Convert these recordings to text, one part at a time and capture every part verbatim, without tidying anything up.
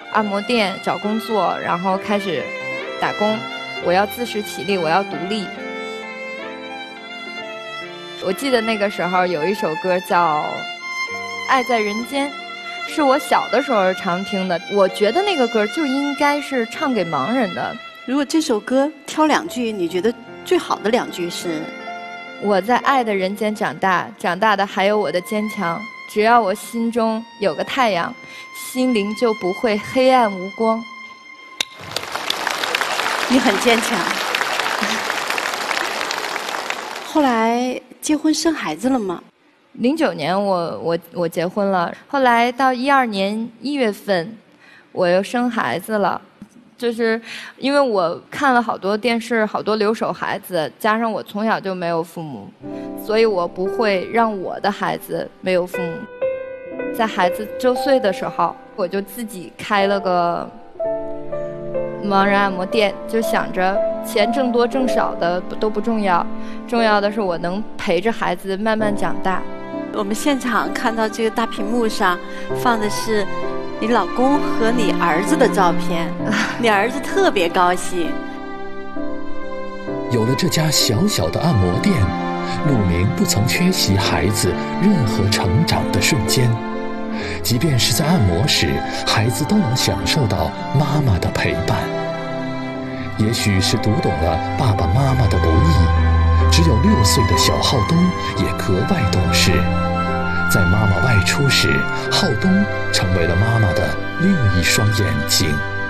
按摩店找工作，然后开始打工，我要自食其力，我要独立。我记得那个时候有一首歌叫《爱在人间》，是我小的时候常听的。我觉得那个歌就应该是唱给盲人的。 如果这首歌挑两句，你觉得最好的两句是？ 我在爱的人间长大，长大的还有我的坚强。只要我心中有个太阳，心灵就不会黑暗无光。 你很坚强。后来结婚生孩子了吗？ 零九年我我我结婚了，后来到一二年一月份，我又生孩子了。就是因为我看了好多电视，好多留守孩子，加上我从小就没有父母，所以我不会让我的孩子没有父母。在孩子周岁的时候，我就自己开了个盲人按摩店，就想着钱挣多挣少的都不重要，重要的是我能陪着孩子慢慢长大。 我们现场看到这个大屏幕上放的是你老公和你儿子的照片，你儿子特别高兴。 有了这家小小的按摩店，陆明不曾缺席孩子任何成长的瞬间，即便是在按摩时，孩子都能享受到妈妈的陪伴。也许是读懂了爸爸妈妈的不易，只有六岁的小浩东也格外懂事。在妈妈外出时，浩东成为了妈妈的另一双眼睛。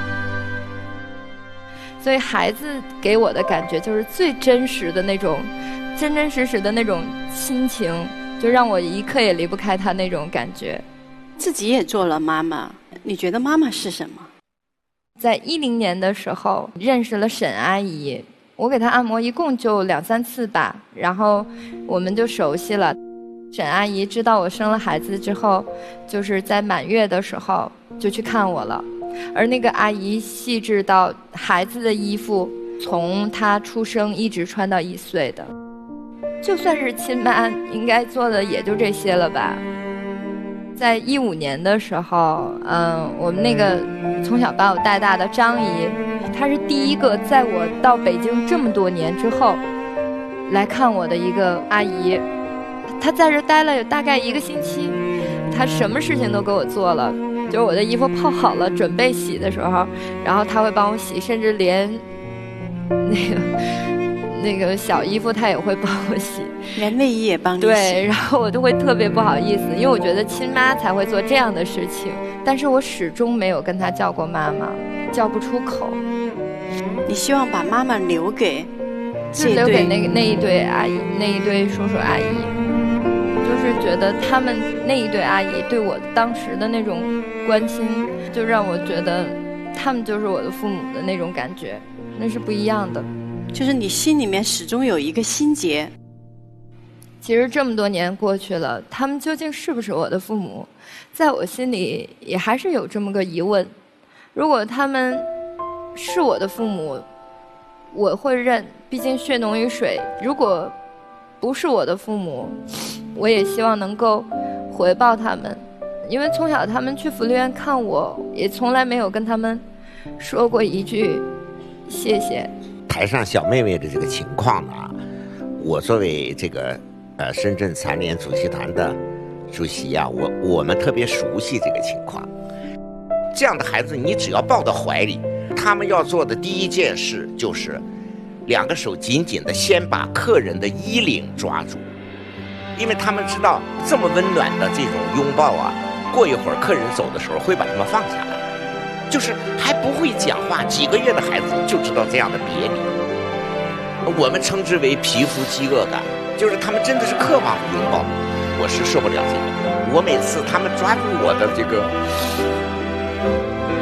所以孩子给我的感觉就是最真实的那种真真实实的那种心情，就让我一刻也离不开他那种感觉。 自己也做了妈妈，你觉得妈妈是什么？ 在一零年的时候认识了沈阿姨，我给她按摩一共就两三次吧，然后我们就熟悉了。沈阿姨知道我生了孩子之后，就是在满月的时候就去看我了。而那个阿姨细致到孩子的衣服从她出生一直穿到一岁的，就算是亲妈应该做的也就这些了吧。在一五年的时候，嗯，我们那个从小把我带大的张姨，她是第一个在我到北京这么多年之后来看我的一个阿姨。她在这待了有大概一个星期，她什么事情都给我做了，就是我的衣服泡好了准备洗的时候，然后她会帮我洗，甚至连那个那个小衣服她也会帮我洗， 连内衣也帮你洗。 对，然后我就会特别不好意思，因为我觉得亲妈才会做这样的事情，但是我始终没有跟她叫过妈妈，叫不出口。 你希望把妈妈留给就留给那个那一对阿姨，那一对叔叔阿姨，就是觉得他们那一对阿姨对我当时的那种关心，就让我觉得他们就是我的父母的那种感觉，那是不一样的。 就是你心里面始终有一个心结。 其实这么多年过去了，他们究竟是不是我的父母，在我心里也还是有这么个疑问。如果他们是我的父母，我会认，毕竟血浓于水。如果不是我的父母，我也希望能够回报他们，因为从小他们去福利院看我，也从来没有跟他们说过一句谢谢。 台上小妹妹的这个情况呢，我作为这个呃深圳残联主席团的主席啊，我我们特别熟悉这个情况。这样的孩子，你只要抱到怀里，他们要做的第一件事就是两个手紧紧的先把客人的衣领抓住，因为他们知道这么温暖的这种拥抱啊，过一会儿客人走的时候会把他们放下来，就是还不会讲话，几个月的孩子就知道这样的别离。我们称之为皮肤饥饿感，就是他们真的是渴望拥抱。我是受不了这个，我每次他们抓住我的这个，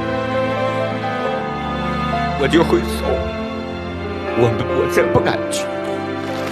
我就会走，我我真不敢去。